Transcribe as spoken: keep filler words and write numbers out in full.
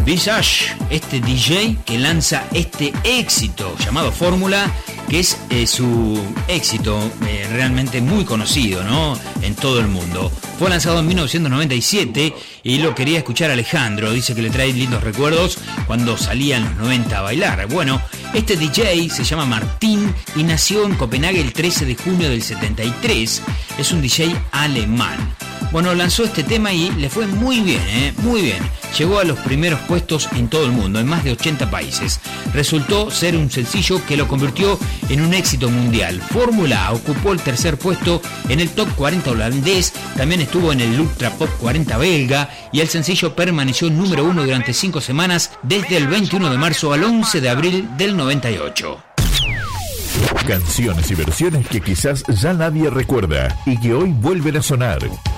Visage, este D J que lanza este éxito llamado Fórmula, que es eh, su éxito eh, realmente muy conocido, ¿no?, en todo el mundo. Fue lanzado en mil novecientos noventa y siete y lo quería escuchar Alejandro. Dice que le trae lindos recuerdos cuando salía en los noventa a bailar. Bueno, este D J se llama Martín y nació en Copenhague el trece de junio del setenta y tres. Es un D J alemán. Bueno, lanzó este tema y le fue muy bien, ¿eh? Muy bien. Llegó a los primeros puestos en todo el mundo, en más de ochenta países. Resultó ser un sencillo que lo convirtió en un éxito mundial. Fórmula ocupó el tercer puesto en el Top cuarenta holandés, también estuvo en el Ultra Pop cuarenta belga y el sencillo permaneció número uno durante cinco semanas, desde el veintiuno de marzo al once de abril del noventa y ocho. Canciones y versiones que quizás ya nadie recuerda y que hoy vuelven a sonar.